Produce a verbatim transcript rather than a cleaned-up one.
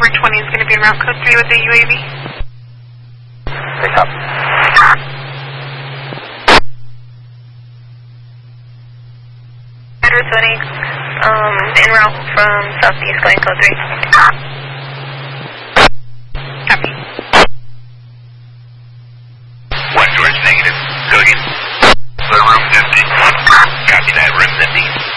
Edward twenty is going to be in route code three with the U A V. Pick up. Edward twenty, um, en route from southeast going code three. Copy. One George negative. Go again. The room's empty. Copy that, room's empty.